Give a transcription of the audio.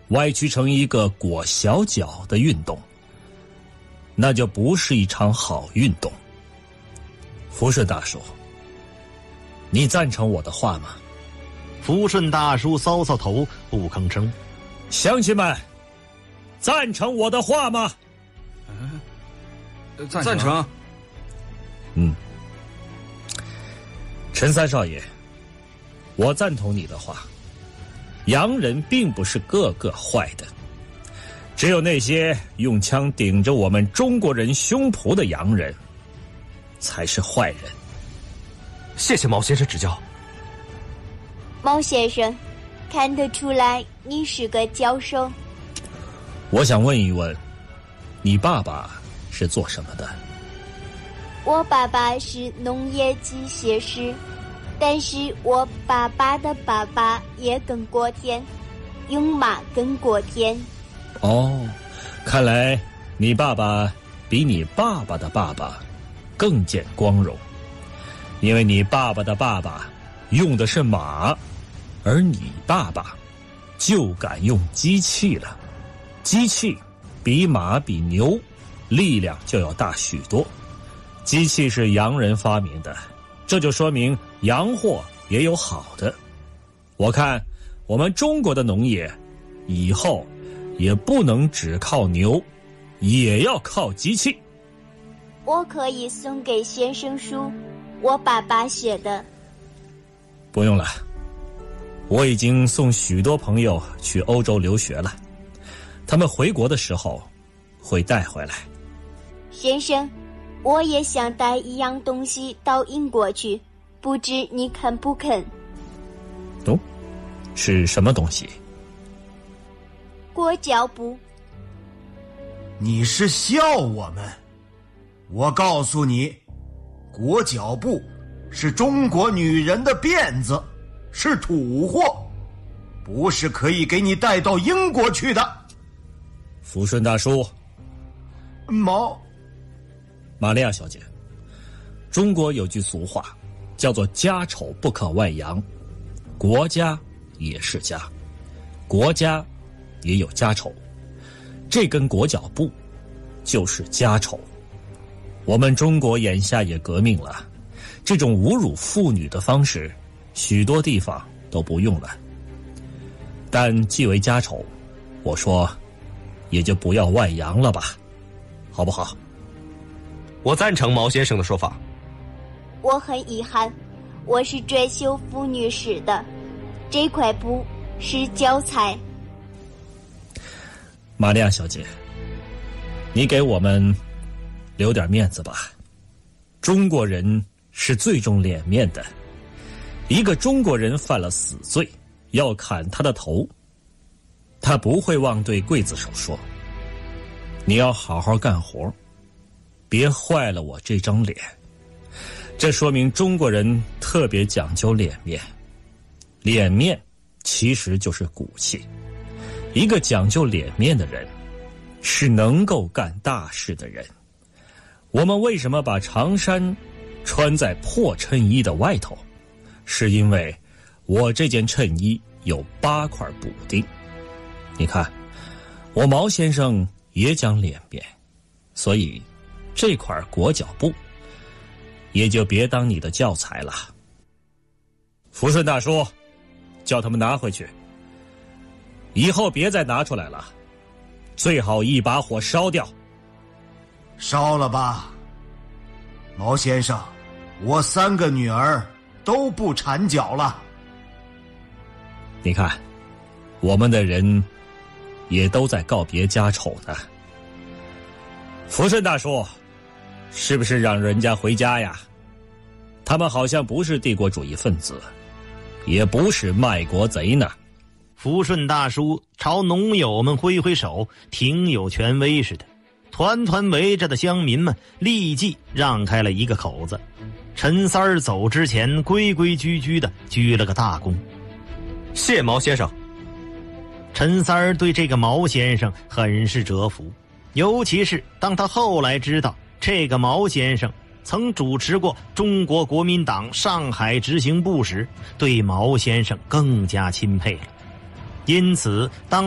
歪曲成一个裹小脚的运动，那就不是一场好运动。福顺大叔，你赞成我的话吗？ 福顺大叔搔搔头，不吭声。 乡亲们，赞成我的话吗？ 赞成。 陈三少爷，我赞同你的话。洋人并不是个个坏的，只有那些用枪顶着我们中国人胸脯的洋人才是坏人。 谢谢毛先生指教。 毛先生，看得出来你是个教授。 我想问一问，你爸爸是做什么的？ 我爸爸是农业机械师，但是我爸爸的爸爸也耕过田，用马耕过田。 哦，看来你爸爸比你爸爸的爸爸更见光荣，因为你爸爸的爸爸用的是马，而你爸爸就敢用机器了。机器比马比牛力量就要大许多。机器是洋人发明的，这就说明洋货也有好的。我看我们中国的农业以后也不能只靠牛，也要靠机器。 我可以送给先生书，我爸爸写的。 不用了，我已经送许多朋友去欧洲留学了，他们回国的时候会带回来。 先生，我也想带一样东西到英国去，不知你肯不肯？ 哦，是什么东西？ 国教部。 你是笑我们？我告诉你，裹脚布是中国女人的辫子，是土货，不是可以给你带到英国去的。 福顺大叔，玛利亚小姐，中国有句俗话叫做家丑不可外扬，国家也是家，国家也有家丑，这根裹脚布就是家丑。我们中国眼下也革命了，这种侮辱妇女的方式许多地方都不用了，但既为家丑，我说也就不要外扬了吧，好不好？ 我赞成毛先生的说法。 我很遗憾，我是追求妇女史的，这块布是教材。 玛利亚小姐，你给我们留点面子吧，中国人是最重脸面的，一个中国人犯了死罪，要砍他的头，他不会忘对刽子手说，你要好好干活，别坏了我这张脸。这说明中国人特别讲究脸面，脸面其实就是骨气。一个讲究脸面的人，是能够干大事的人。我们为什么把长衫穿在破衬衣的外头？是因为我这件衬衣有8块补丁。你看，我毛先生也讲脸面，所以这块裹脚布也就别当你的教材了。福顺大叔，叫他们拿回去，以后别再拿出来了，最好一把火烧掉。 烧了吧，毛先生，我3个女儿都不缠脚了。 你看，我们的人也都在告别家丑呢。福顺大叔，是不是让人家回家呀？他们好像不是帝国主义分子，也不是卖国贼呢。 福顺大叔朝农友们挥挥手，挺有权威似的。团团围着的乡民们立即让开了一个口子。陈三儿走之前规规矩矩的鞠了个大躬。 谢毛先生。 陈三儿对这个毛先生很是折服，尤其是当他后来知道这个毛先生曾主持过中国国民党上海执行部时，对毛先生更加钦佩了。因此当